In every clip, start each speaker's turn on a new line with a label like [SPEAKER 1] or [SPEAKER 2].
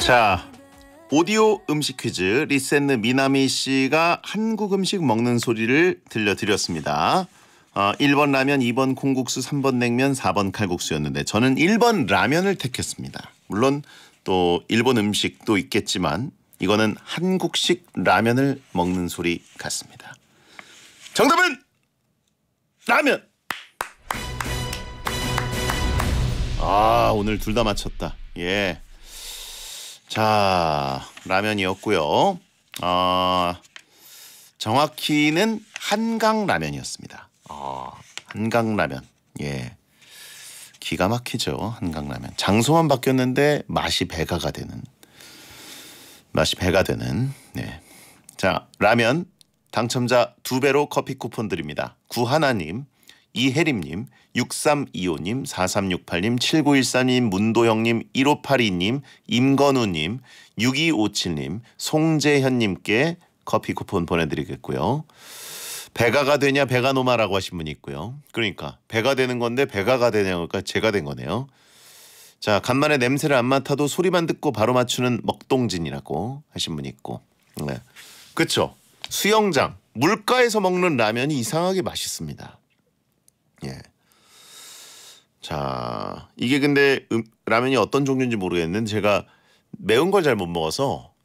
[SPEAKER 1] 자, 오디오 음식 퀴즈 리센느 미나미 씨가 한국 음식 먹는 소리를 들려드렸습니다. 1번 라면, 2번 콩국수, 3번 냉면, 4번 칼국수였는데 저는 1번 라면을 택했습니다. 물론 또 일본 음식도 있겠지만 이거는 한국식 라면을 먹는 소리 같습니다. 정답은 라면! 오늘 둘 다 맞췄다. 예. 자, 라면이었고요. 정확히는 한강라면이었습니다. 한강라면. 예. 기가 막히죠. 한강라면. 장소만 바뀌었는데 맛이 배가가 되는. 네. 자, 라면 당첨자 2배로 커피 쿠폰 드립니다. 구하나님, 이혜림님, 6325님, 4368님, 7914님, 문도영님, 1582님, 임건우님, 6257님, 송재현님께 커피 쿠폰 보내드리겠고요. 배가가 되냐 배가노마라고 하신 분이 있고요. 그러니까 배가 되는 건데 배가가 되냐니까 제가 된 거네요. 자, 간만에 냄새를 안 맡아도 소리만 듣고 바로 맞추는 먹동진이라고 하신 분이 있고. 네. 그렇죠. 수영장, 물가에서 먹는 라면이 이상하게 맛있습니다. 예. 자, 이게 근데 라면이 어떤 종류인지 모르겠는데 제가 매운 걸 잘 못 먹어서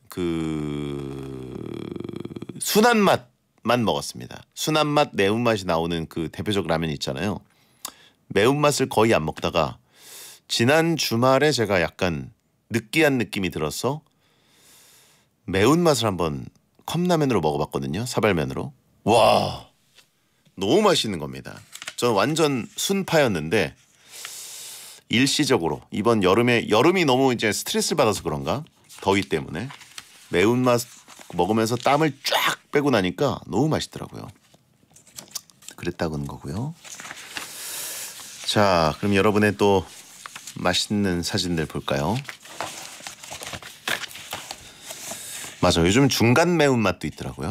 [SPEAKER 1] 순한 맛만 먹었습니다. 순한 맛, 매운맛이 나오는 그 대표적 라면 있잖아요. 매운맛을 거의 안 먹다가 지난 주말에 제가 약간 느끼한 느낌이 들어서 매운맛을 한번 컵라면으로 먹어봤거든요. 사발면으로. 와, 너무 맛있는 겁니다. 저는 완전 순파였는데 일시적으로 이번 여름이 너무 이제 스트레스를 받아서 그런가? 더위 때문에 매운맛 먹으면서 땀을 쫙 빼고 나니까 너무 맛있더라고요. 그랬다는 거고요. 자, 그럼 여러분의 또 맛있는 사진들 볼까요? 맞아, 요즘 중간 매운맛도 있더라고요.